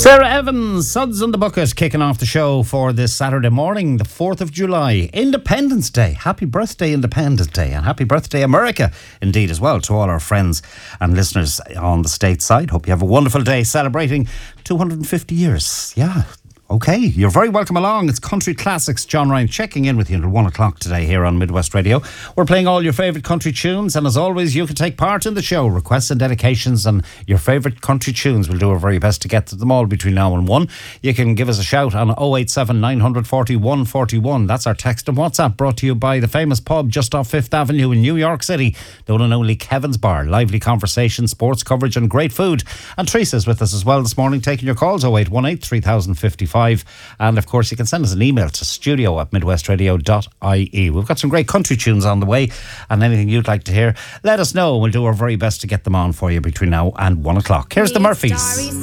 Sarah Evans, Suds on the Bucket, kicking off the show for this Saturday morning, the 4th of July, Independence Day. Happy birthday, Independence Day, and happy birthday, America, indeed, as well, to all our friends and listeners on the stateside. Hope you have a wonderful day celebrating 250 years. Yeah. Okay, you're very welcome along. It's Country Classics. John Ryan checking in with you until 1 o'clock today here on Midwest Radio. We're playing all your favourite country tunes, and as always, you can take part in the show. Requests and dedications and your favourite country tunes. We'll do our very best to get to them all between now and 1. You can give us a shout on 087 940 141. That's our text and WhatsApp, brought to you by the famous pub just off 5th Avenue in New York City, the one and only Kevin's Bar. Lively conversation, sports coverage and great food. And Teresa's with us as well this morning, taking your calls, 0818 3055. And of course you can send us an email to studio@midwestradio.ie. We've got some great country tunes on the way, and anything you'd like to hear, let us know. We'll do our very best to get them on for you between now and 1 o'clock. Here's the Murphys.